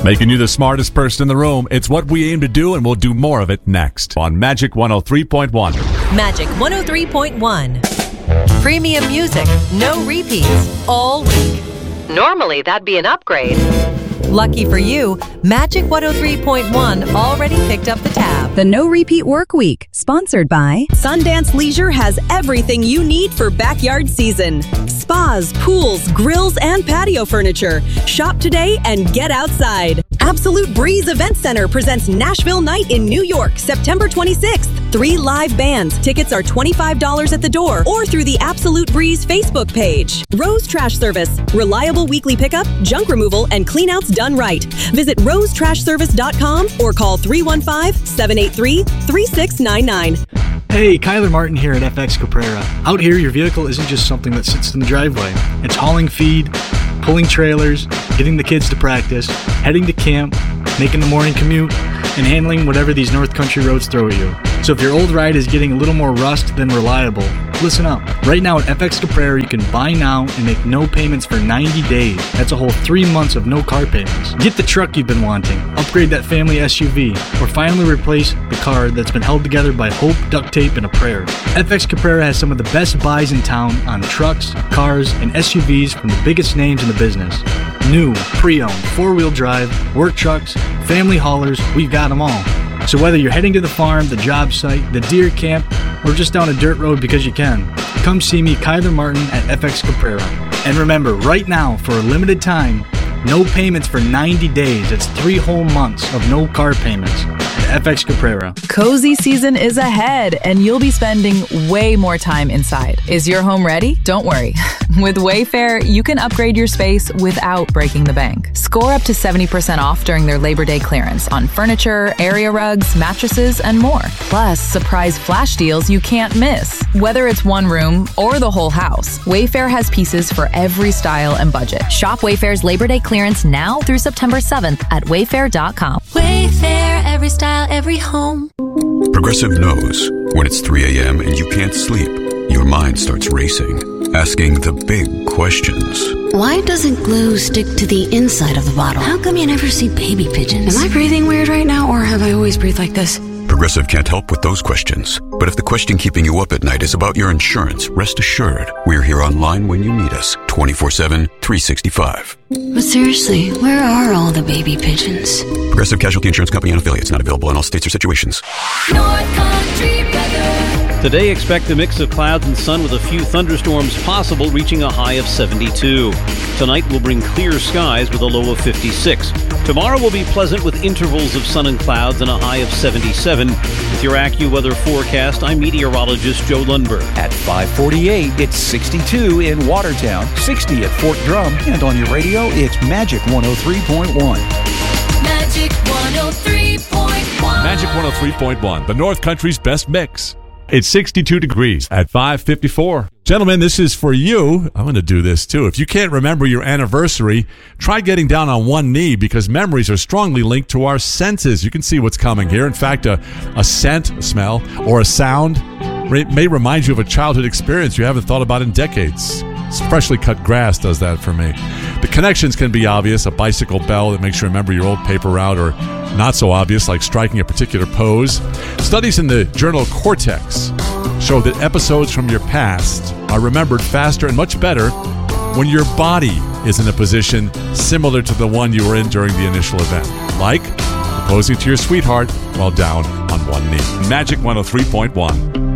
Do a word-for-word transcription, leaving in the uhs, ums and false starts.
Making you the smartest person in the room. It's what we aim to do, and we'll do more of it next on Magic one oh three point one. Magic one oh three point one. Premium music, no repeats, all week. Normally, that'd be an upgrade. Lucky for you, Magic one oh three point one already picked up the tab. The No Repeat Work Week, sponsored by Sundance Leisure has everything you need for backyard season. Spas, pools, grills, and patio furniture. Shop today and get outside. Absolute Breeze Event Center presents Nashville Night in New York, September twenty-sixth. Three live bands. Tickets are twenty-five dollars at the door or through the Absolute Breeze Facebook page. Rose Trash Service. Reliable weekly pickup, junk removal, and cleanouts done right. Visit rose trash service dot com or call three one five, seven eight three, three six nine nine. Hey, Kyler Martin here at F X Caprera. Out here, your vehicle isn't just something that sits in the driveway. It's hauling feed, pulling trailers, getting the kids to practice, heading to camp, making the morning commute, and handling whatever these North Country roads throw at you. So if your old ride is getting a little more rust than reliable, listen up. Right now at F X Caprera, you can buy now and make no payments for ninety days. That's a whole three months of no car payments. Get the truck you've been wanting, upgrade that family S U V, or finally replace the car that's been held together by hope, duct tape, and a prayer. F X Caprera has some of the best buys in town on trucks, cars, and S U Vs from the biggest names in the business. New, pre-owned, four-wheel drive, work trucks, family haulers, we've got them all. So whether you're heading to the farm, the job site, the deer camp, or just down a dirt road because you can, come see me, Kyler Martin, at F X Caprera. And remember, right now, for a limited time, no payments for ninety days. It's three whole months of no car payments. F X Caprera. Cozy season is ahead, and you'll be spending way more time inside. Is your home ready? Don't worry. With Wayfair, you can upgrade your space without breaking the bank. Score up to seventy percent off during their Labor Day clearance on furniture, area rugs, mattresses, and more. Plus, surprise flash deals you can't miss. Whether it's one room or the whole house, Wayfair has pieces for every style and budget. Shop Wayfair's Labor Day clearance now through September seventh at wayfair dot com. Wayfair, every style, every home. Progressive knows when it's three a.m. and you can't sleep, your mind starts racing, asking the big questions. Why doesn't glue stick to the inside of the bottle? How come you never see baby pigeons? Am I breathing weird right now, or have I always breathed like this? Progressive can't help with those questions. But if the question keeping you up at night is about your insurance, rest assured, we're here online when you need us, twenty-four seven, three sixty-five. But seriously, where are all the baby pigeons? Progressive Casualty Insurance Company and affiliates, not available in all states or situations. North Country weather. Today, expect a mix of clouds and sun with a few thunderstorms possible, reaching a high of seventy-two. Tonight will bring clear skies with a low of fifty-six. Tomorrow will be pleasant with intervals of sun and clouds and a high of seventy-seven. With your AccuWeather forecast, I'm meteorologist Joe Lundberg. At five forty-eight, it's sixty-two in Watertown, sixty at Fort Drum, and on your radio, it's Magic one oh three point one. Magic one oh three point one. Magic one oh three point one, the North Country's best mix. It's sixty-two degrees at five fifty-four. Gentlemen, this is for you. I'm going to do this too. If you can't remember your anniversary, try getting down on one knee because memories are strongly linked to our senses. You can see what's coming here. In fact, a, a scent, a smell, or a sound may remind you of a childhood experience you haven't thought about in decades. Freshly cut grass does that for me. The connections can be obvious. A bicycle bell that makes you remember your old paper route, or not so obvious, like striking a particular pose. Studies in the journal Cortex show that episodes from your past are remembered faster and much better when your body is in a position similar to the one you were in during the initial event, like proposing to your sweetheart while down on one knee. Magic one oh three point one.